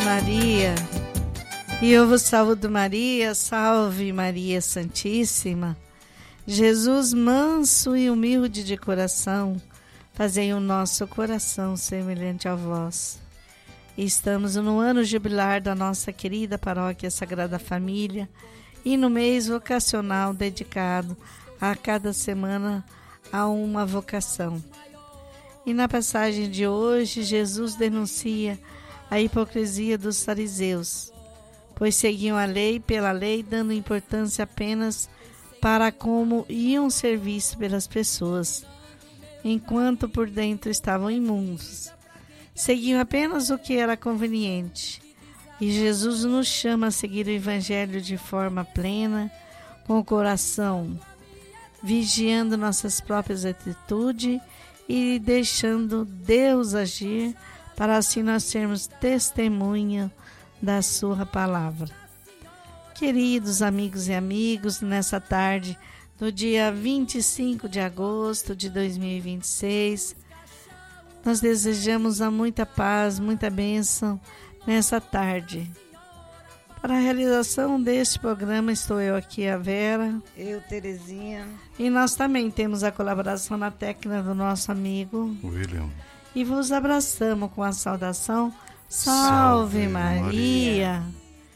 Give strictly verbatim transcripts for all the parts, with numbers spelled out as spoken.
Maria. E eu vos saúdo, Maria, salve Maria Santíssima. Jesus manso e humilde de coração, fazei o nosso coração semelhante a vós. E estamos no ano jubilar da nossa querida paróquia Sagrada Família e no mês vocacional dedicado a cada semana a uma vocação. E na passagem de hoje, Jesus denuncia a hipocrisia dos fariseus, pois seguiam a lei pela lei, dando importância apenas para como iam ser vistos pelas pessoas, enquanto por dentro estavam imundos. Seguiam apenas o que era conveniente. E Jesus nos chama a seguir o Evangelho de forma plena, com o coração, vigiando nossas próprias atitudes e deixando Deus agir, para assim nós sermos testemunha da sua palavra. Queridos amigos e amigos, nessa tarde do dia vinte e cinco de agosto de dois mil e vinte e seis, nós desejamos a muita paz, muita bênção nessa tarde. Para a realização deste programa estou eu aqui, a Vera. Eu, Terezinha. E nós também temos a colaboração na técnica do nosso amigo William. E vos abraçamos com a saudação Salve, Salve Maria.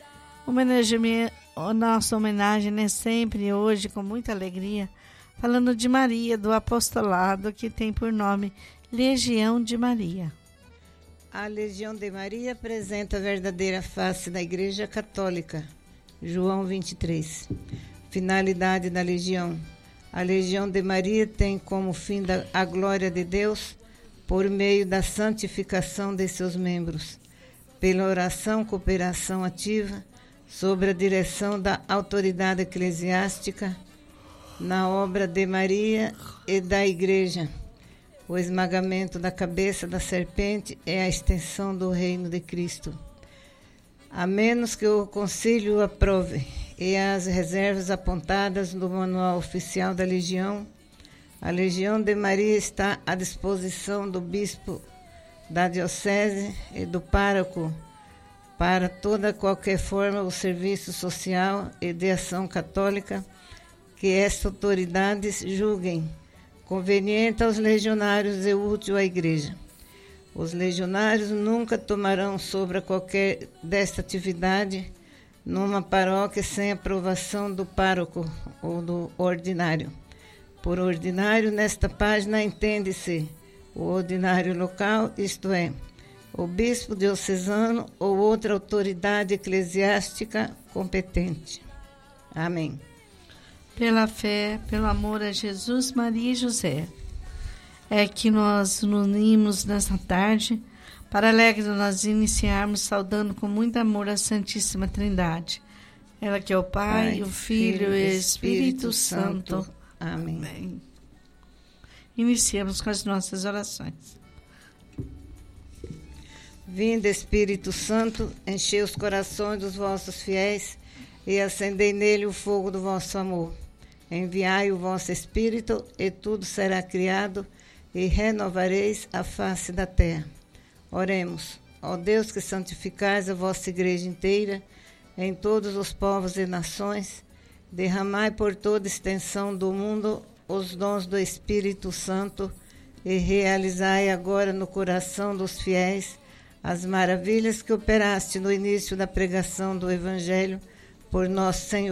Maria. A nossa homenagem é sempre hoje com muita alegria, falando de Maria, do apostolado que tem por nome Legião de Maria. A Legião de Maria apresenta a verdadeira face da Igreja Católica. João vinte e três. Finalidade da Legião. A Legião de Maria tem como fim da, a glória de Deus por meio da santificação de seus membros, pela oração, cooperação ativa, sobre a direção da autoridade eclesiástica, na obra de Maria e da Igreja. O esmagamento da cabeça da serpente é a extensão do reino de Cristo. A menos que o concílio aprove e as reservas apontadas no manual oficial da Legião, a Legião de Maria está à disposição do bispo da diocese e do pároco para toda qualquer forma o serviço social e de ação católica que estas autoridades julguem conveniente aos legionários e útil à Igreja. Os legionários nunca tomarão sobre qualquer desta atividade numa paróquia sem aprovação do pároco ou do ordinário. Por ordinário, nesta página, entende-se o ordinário local, isto é, o bispo diocesano ou outra autoridade eclesiástica competente. Amém. Pela fé, pelo amor a Jesus, Maria e José, é que nós nos unimos nessa tarde para alegre nós iniciarmos saudando com muito amor a Santíssima Trindade. Ela que é o Pai, Pai o Filho e o Espírito, Espírito Santo. Santo. Amém. Amém. Iniciamos com as nossas orações. Vinde, Espírito Santo, enchei os corações dos vossos fiéis e acendei nele o fogo do vosso amor. Enviai o vosso Espírito e tudo será criado e renovareis a face da terra. Oremos. Ó Deus, que santificais a vossa igreja inteira em todos os povos e nações, derramai por toda extensão do mundo os dons do Espírito Santo e realizai agora no coração dos fiéis as maravilhas que operaste no início da pregação do Evangelho por nosso Senhor